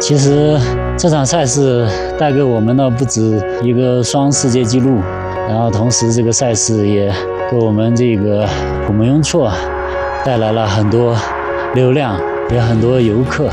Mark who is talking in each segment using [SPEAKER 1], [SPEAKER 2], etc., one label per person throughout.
[SPEAKER 1] 其实这场赛事带给我们的不止一个双世界纪录，然后同时这个赛事也给我们这个普门雍措带来了很多流量，也很多游客。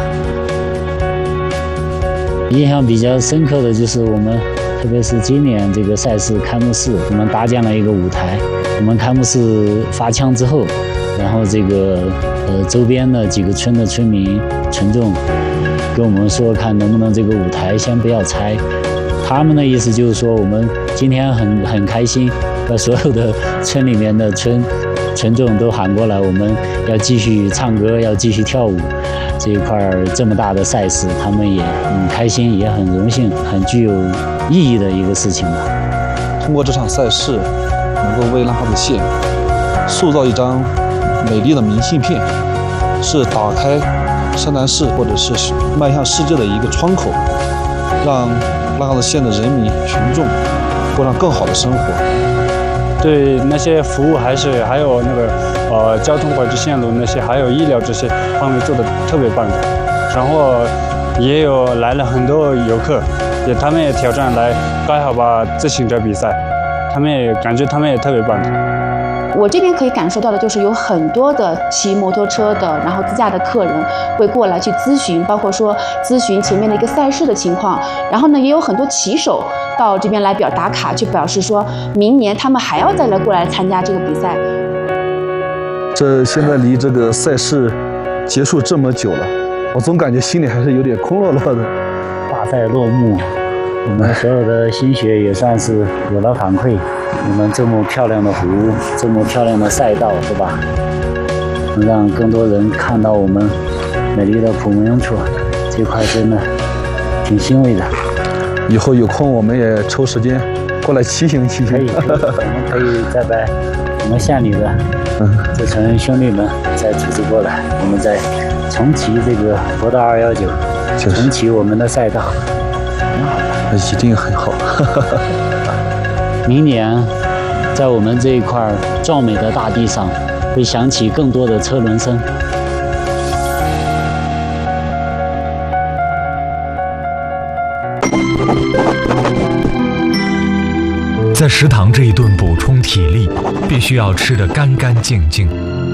[SPEAKER 1] 印象比较深刻的就是我们，特别是今年这个赛事开幕式，我们搭建了一个舞台。我们开幕式发枪之后，然后这个周边的几个村的村民群众跟我们说，看能不能这个舞台先不要拆。他们的意思就是说，我们今天很开心，把所有的村里面的群众都喊过来，我们要继续唱歌，要继续跳舞。这一块这么大的赛事，他们也很开心，也很荣幸，很具有意义的一个事情吧。
[SPEAKER 2] 通过这场赛事，能够为浪哈子县塑造一张美丽的明信片，是打开山南市或者是迈向世界的一个窗口，让浪哈子县的人民群众过上更好的生活。
[SPEAKER 3] 对那些服务还有那个交通管制线路那些，还有医疗这些方面做的特别棒的。然后也有来了很多游客，他们也挑战来盖好吧自行车比赛，他们也感觉他们也特别棒的。
[SPEAKER 4] 我这边可以感受到的就是有很多的骑摩托车的，然后自驾的客人会过来去咨询，包括说咨询前面的一个赛事的情况。然后呢，也有很多骑手到这边来打卡，就表示说明年他们还要再过来参加这个比赛。
[SPEAKER 2] 这现在离这个赛事结束这么久了，我总感觉心里还是有点空落落的。
[SPEAKER 1] 大赛落幕，我们所有的心血也算是有了反馈。我们这么漂亮的湖，这么漂亮的赛道，是吧？能让更多人看到我们美丽的普门雍措，这块真的挺欣慰的。
[SPEAKER 2] 以后有空我们也抽时间过来骑行骑行。
[SPEAKER 1] 可以，我们可以再把我们县里的这群兄弟们再组织过来，我们再重骑这个国道219，重骑我们的赛道，挺好的。
[SPEAKER 2] 一定很好。
[SPEAKER 1] 明年，在我们这一块壮美的大地上，会响起更多的车轮声。
[SPEAKER 5] 在食堂这一顿补充体力，必须要吃得干干净净。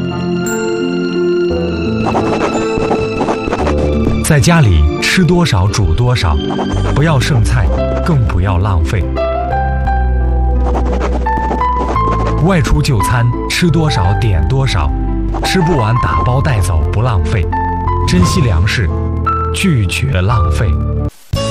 [SPEAKER 5] 在家里吃多少煮多少，不要剩菜，更不要浪费。外出就餐，吃多少点多少，吃不完打包带走，不浪费。珍惜粮食，拒绝浪费。